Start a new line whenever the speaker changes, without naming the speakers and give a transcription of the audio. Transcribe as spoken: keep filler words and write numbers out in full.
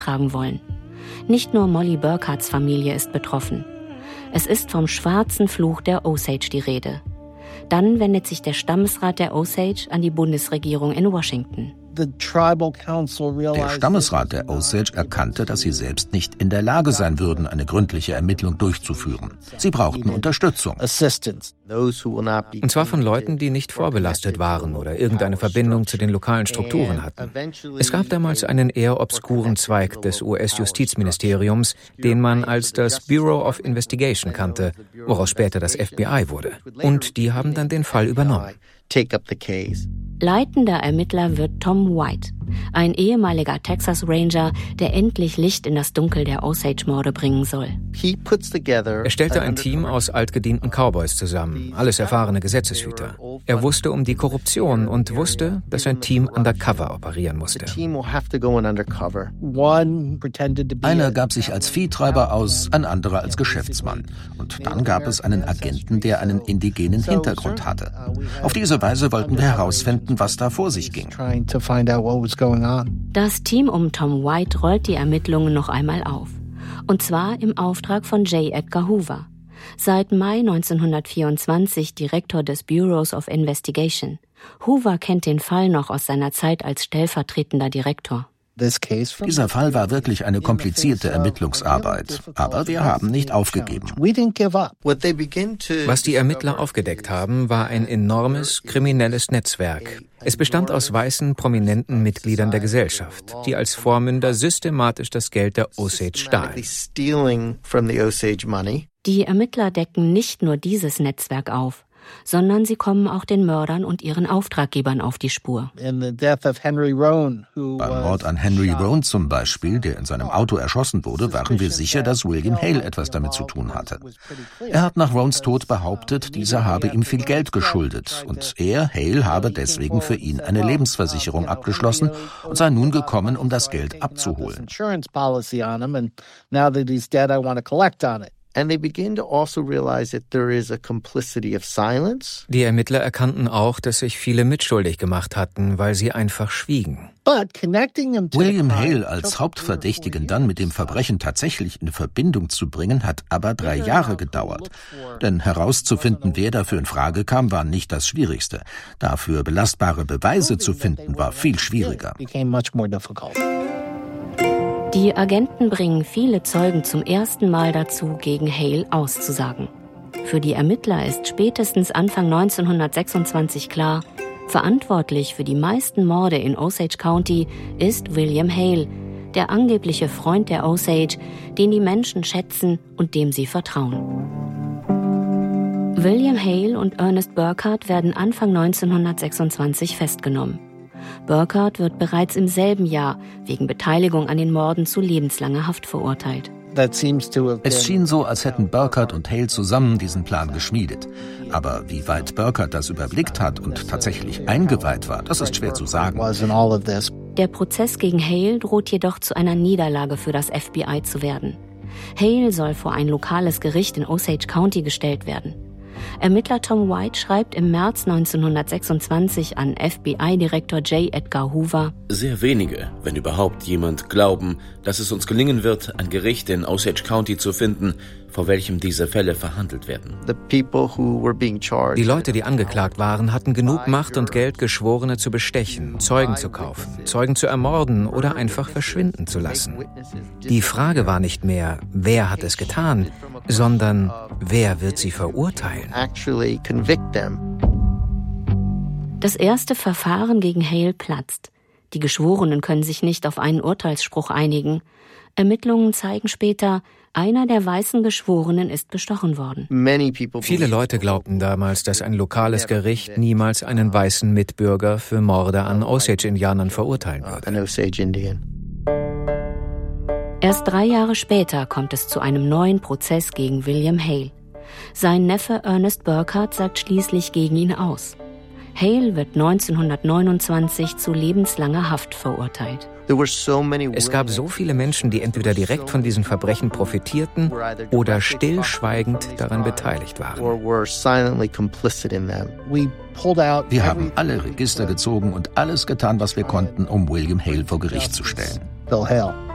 tragen wollen. Nicht nur Molly Burkharts Familie ist betroffen. Es ist vom schwarzen Fluch der Osage die Rede. Dann wendet sich der Stammesrat der Osage an die Bundesregierung in Washington.
Der Stammesrat der Osage erkannte, dass sie selbst nicht in der Lage sein würden, eine gründliche Ermittlung durchzuführen. Sie brauchten Unterstützung.
Und zwar von Leuten, die nicht vorbelastet waren oder irgendeine Verbindung zu den lokalen Strukturen hatten. Es gab damals einen eher obskuren Zweig des U S-Justizministeriums, den man als das Bureau of Investigation kannte, woraus später das F B I wurde. Und die haben dann den Fall übernommen.
Leitender Ermittler wird Tom White, ein ehemaliger Texas Ranger, der endlich Licht in das Dunkel der Osage-Morde bringen soll.
Er stellte ein Team aus altgedienten Cowboys zusammen, alles erfahrene Gesetzeshüter. Er wusste um die Korruption und wusste, dass sein Team undercover operieren musste.
Einer gab sich als Viehtreiber aus, ein anderer als Geschäftsmann. Und dann gab es einen Agenten, der einen indigenen Hintergrund hatte. Auf diese Weise wollten wir herausfinden, was da vor sich ging.
Das Team um Tom White rollt die Ermittlungen noch einmal auf. Und zwar im Auftrag von J. Edgar Hoover. Seit Mai neunzehnhundertvierundzwanzig Direktor des Bureaus of Investigation. Hoover kennt den Fall noch aus seiner Zeit als stellvertretender Direktor.
Dieser Fall war wirklich eine komplizierte Ermittlungsarbeit, aber wir haben nicht aufgegeben.
Was die Ermittler aufgedeckt haben, war ein enormes kriminelles Netzwerk. Es bestand aus weißen, prominenten Mitgliedern der Gesellschaft, die als Vormünder systematisch das Geld der Osage stahlen.
Die Ermittler decken nicht nur dieses Netzwerk auf, sondern sie kommen auch den Mördern und ihren Auftraggebern auf die Spur.
Beim Mord an Henry Roan zum Beispiel, der in seinem Auto erschossen wurde, waren wir sicher, dass William Hale etwas damit zu tun hatte. Er hat nach Roans Tod behauptet, dieser habe ihm viel Geld geschuldet und er, Hale, habe deswegen für ihn eine Lebensversicherung abgeschlossen und sei nun gekommen, um das Geld abzuholen.
Die Ermittler erkannten auch, dass sich viele mitschuldig gemacht hatten, weil sie einfach schwiegen.
William Hale als Hauptverdächtigen dann mit dem Verbrechen tatsächlich in Verbindung zu bringen, hat aber drei Jahre gedauert. Denn herauszufinden, wer dafür in Frage kam, war nicht das Schwierigste. Dafür belastbare Beweise zu finden, war viel schwieriger.
Die Agenten bringen viele Zeugen zum ersten Mal dazu, gegen Hale auszusagen. Für die Ermittler ist spätestens Anfang neunzehnhundertsechsundzwanzig klar, verantwortlich für die meisten Morde in Osage County ist William Hale, der angebliche Freund der Osage, den die Menschen schätzen und dem sie vertrauen. William Hale und Ernest Burkhart werden Anfang neunzehnhundertsechsundzwanzig festgenommen. Burkhart wird bereits im selben Jahr wegen Beteiligung an den Morden zu lebenslanger Haft verurteilt.
Es schien so, als hätten Burkhart und Hale zusammen diesen Plan geschmiedet. Aber wie weit Burkhart das überblickt hat und tatsächlich eingeweiht war, das ist schwer zu sagen.
Der Prozess gegen Hale droht jedoch zu einer Niederlage für das F B I zu werden. Hale soll vor ein lokales Gericht in Osage County gestellt werden. Ermittler Tom White schreibt im März neunzehnhundertsechsundzwanzig an F B I-Direktor J. Edgar Hoover:
Sehr wenige, wenn überhaupt jemand, glauben, dass es uns gelingen wird, ein Gericht in Osage County zu finden, vor welchem diese Fälle verhandelt werden.
Die Leute, die angeklagt waren, hatten genug Macht und Geld, Geschworene zu bestechen, Zeugen zu kaufen, Zeugen zu ermorden oder einfach verschwinden zu lassen. Die Frage war nicht mehr, wer hat es getan, sondern wer wird sie verurteilen?
Das erste Verfahren gegen Hale platzt. Die Geschworenen können sich nicht auf einen Urteilsspruch einigen. Ermittlungen zeigen später, einer der weißen Geschworenen ist bestochen worden.
Viele Leute glaubten damals, dass ein lokales Gericht niemals einen weißen Mitbürger für Morde an Osage-Indianern verurteilen würde.
Erst drei Jahre später kommt es zu einem neuen Prozess gegen William Hale. Sein Neffe Ernest Burkhart sagt schließlich gegen ihn aus. Hale wird neunzehnhundertneunundzwanzig zu lebenslanger Haft verurteilt.
Es gab so viele Menschen, die entweder direkt von diesen Verbrechen profitierten oder stillschweigend daran beteiligt waren.
Wir haben alle Register gezogen und alles getan, was wir konnten, um William Hale vor Gericht zu stellen.